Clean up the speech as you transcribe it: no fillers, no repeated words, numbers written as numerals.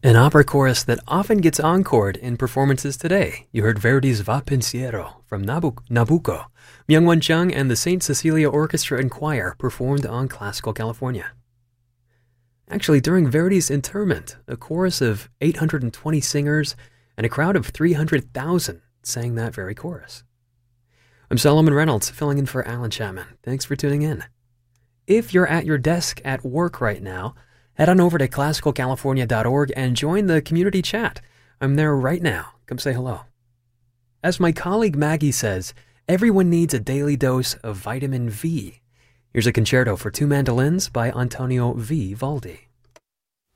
An opera chorus that often gets encored in performances today. You heard Verdi's Va Pensiero from Nabucco. Myung-Whun Chung and the St. Cecilia Orchestra and Choir performed on Classical California. Actually, during Verdi's interment, a chorus of 820 singers and a crowd of 300,000 sang that very chorus. I'm Solomon Reynolds, filling in for Alan Chapman. Thanks for tuning in. If you're at your desk at work right now, head on over to classicalcalifornia.org and join the community chat. I'm there right now. Come say hello. As my colleague Maggie says, everyone needs a daily dose of vitamin V. Here's a concerto for two mandolins by Antonio Vivaldi.